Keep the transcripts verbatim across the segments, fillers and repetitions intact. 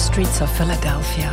Streets of Philadelphia.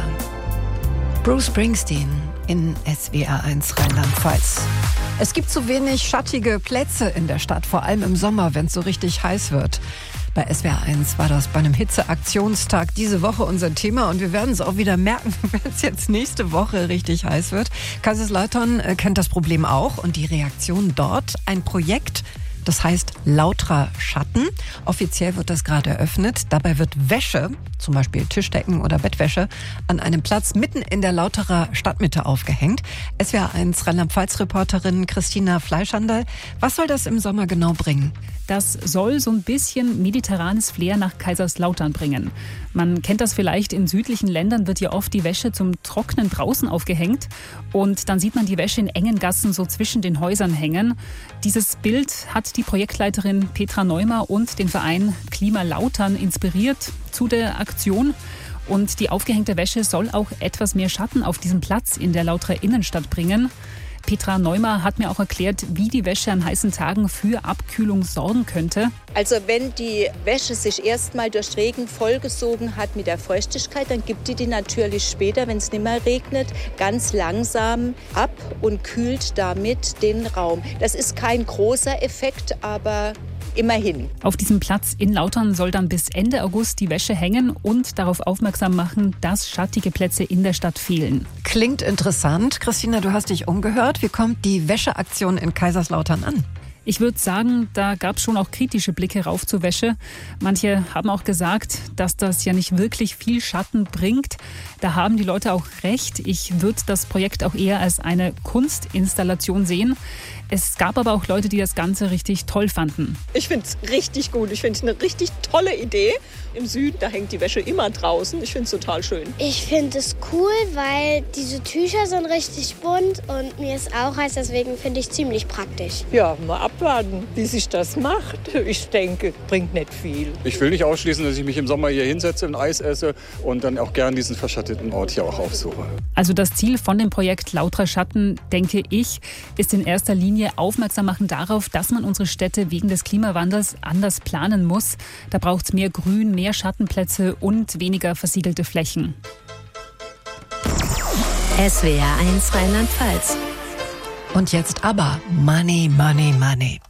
Bruce Springsteen in S W R eins Rheinland-Pfalz. Es gibt zu wenig schattige Plätze in der Stadt, vor allem im Sommer, wenn es so richtig heiß wird. Bei S W R eins war das bei einem Hitzeaktionstag diese Woche unser Thema und wir werden es auch wieder merken, wenn es jetzt nächste Woche richtig heiß wird. Kaiserslautern kennt das Problem auch und die Reaktion dort, ein Projekt, das heißt Lauterer Schatten. Offiziell wird das gerade eröffnet. Dabei wird Wäsche, zum Beispiel Tischdecken oder Bettwäsche, an einem Platz mitten in der Lauterer Stadtmitte aufgehängt. S W R eins Rheinland-Pfalz-Reporterin Christina Fleischhandel. Was soll das im Sommer genau bringen? Das soll so ein bisschen mediterranes Flair nach Kaiserslautern bringen. Man kennt das vielleicht, in südlichen Ländern wird ja oft die Wäsche zum Trocknen draußen aufgehängt und dann sieht man die Wäsche in engen Gassen so zwischen den Häusern hängen. Dieses Bild hat die Projektleiterin Petra Neumer und den Verein Klima Lautern inspiriert zu der Aktion. Und die aufgehängte Wäsche soll auch etwas mehr Schatten auf diesem Platz in der Lauterer Innenstadt bringen. Petra Neumer hat mir auch erklärt, wie die Wäsche an heißen Tagen für Abkühlung sorgen könnte. Also wenn die Wäsche sich erstmal durch Regen vollgesogen hat mit der Feuchtigkeit, dann gibt die die natürlich später, wenn es nicht mehr regnet, ganz langsam ab und kühlt damit den Raum. Das ist kein großer Effekt, aber immerhin. Auf diesem Platz in Lautern soll dann bis Ende August die Wäsche hängen und darauf aufmerksam machen, dass schattige Plätze in der Stadt fehlen. Klingt interessant. Christina, du hast dich umgehört. Wie kommt die Wäscheaktion in Kaiserslautern an? Ich würde sagen, da gab es schon auch kritische Blicke rauf zur Wäsche. Manche haben auch gesagt, dass das ja nicht wirklich viel Schatten bringt. Da haben die Leute auch recht. Ich würde das Projekt auch eher als eine Kunstinstallation sehen. Es gab aber auch Leute, die das Ganze richtig toll fanden. Ich finde es richtig gut. Ich finde es eine richtig tolle Idee. Im Süden, da hängt die Wäsche immer draußen. Ich finde es total schön. Ich finde es cool, weil diese Tücher sind richtig bunt und mir ist auch heiß. Deswegen finde ich ziemlich praktisch. Ja, mal abwarten, wie sich das macht. Ich denke, bringt nicht viel. Ich will nicht ausschließen, dass ich mich im Sommer hier hinsetze und Eis esse und dann auch gern diesen verschatteten Ort hier auch aufsuche. Also das Ziel von dem Projekt Lauterer Schatten, denke ich, ist in erster Linie aufmerksam machen darauf, dass man unsere Städte wegen des Klimawandels anders planen muss. Da braucht es mehr Grün, mehr Schattenplätze und weniger versiegelte Flächen. S W R eins Rheinland-Pfalz. Und jetzt aber Money, Money, Money.